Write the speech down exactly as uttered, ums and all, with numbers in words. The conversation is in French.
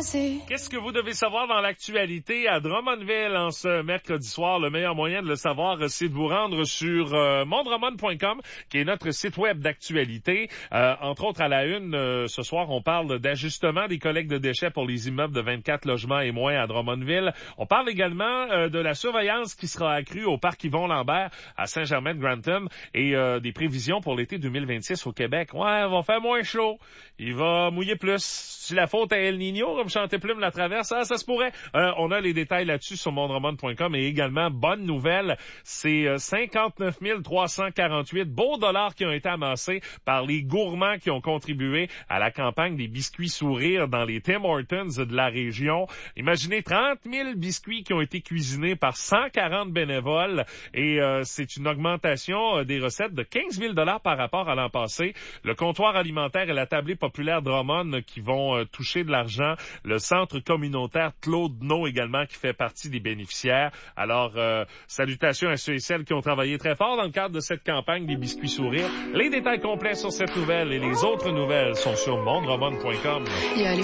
passer. Qu'est-ce que vous devez savoir dans l'actualité à Drummondville en ce mercredi soir? Le meilleur moyen de le savoir, c'est de vous rendre sur euh, mondromond point com, qui est notre site web d'actualité. Euh, entre autres, à la une, euh, ce soir, on parle d'ajustement des collectes de déchets pour les immeubles de vingt-quatre logements et moins à Drummondville. On parle également euh, de la surveillance qui sera accrue au parc Yvon-Lambert à Saint-Germain-de-Grantham et euh, des prévisions pour l'été deux mille vingt-six au Québec. Ouais, il va faire moins chaud. Il va mouiller plus. Si la faute à El Niño, comme chantait Plume la traverse, ah, ça se pourrait. Euh, on a les détails là-dessus sur mondromond point com et également, bonne nouvelle, c'est euh, cinquante-neuf mille trois cent quarante-huit beaux dollars qui ont été amassés par les gourmands qui ont contribué à la campagne des biscuits sourires dans les Tim Hortons de la région. Imaginez trente mille biscuits qui ont été cuisinés par cent quarante bénévoles et euh, c'est une augmentation euh, des recettes de quinze mille dollars par rapport à l'an passé. Le comptoir alimentaire et la tablée populaire Drummond qui vont euh, toucher de l'argent. Le centre communautaire Claude No également qui fait partie des bénéficiaires. Alors, euh, salutations à ceux et celles qui ont travaillé très fort dans le cadre de cette campagne des biscuits sourires. Les détails complets sur cette nouvelle et les autres nouvelles sont sur mondromond point com.